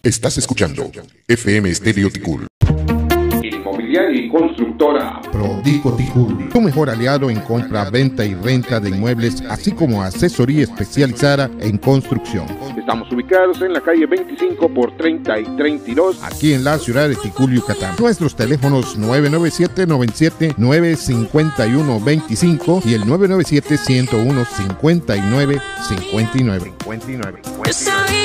Estás escuchando FM Estéreo Ticul. Inmobiliaria y constructora Prodico Ticul, tu mejor aliado en compra, venta y renta de inmuebles, así como asesoría especializada en construcción. Estamos ubicados en la calle 25 por 30 y 32, aquí en la ciudad de Ticul, Yucatán. Nuestros teléfonos 997-97-951-25 y el 997-101-5959.